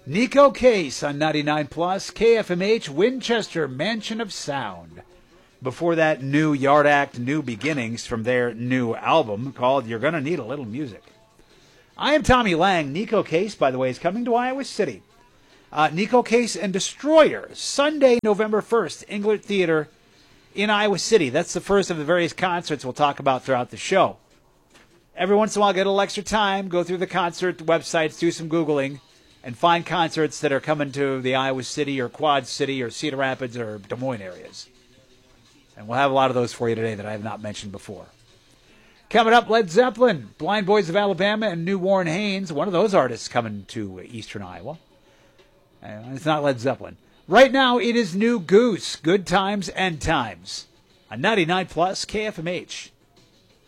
Nico Case on 99 Plus, KFMH, Winchester, Mansion of Sound. Before that, New Yard Act, New Beginnings from their new album called You're Gonna Need a Little Music. I am Tommy Lang. Nico Case, by the way, is coming to Iowa City. Nico Case and Destroyer, Sunday, November 1st, Englert Theater in Iowa City. That's the first of the various concerts we'll talk about throughout the show. Every once in a while, get a little extra time, go through the concert websites, do some Googling, and find concerts that are coming to the Iowa City or Quad City or Cedar Rapids or Des Moines areas. And we'll have a lot of those for you today that I have not mentioned before. Coming up, Led Zeppelin, Blind Boys of Alabama, and New Warren Haynes, one of those artists coming to eastern Iowa. It's not Led Zeppelin. Right now, it is New Goose, Good Times and Times, on 99 Plus KFMH.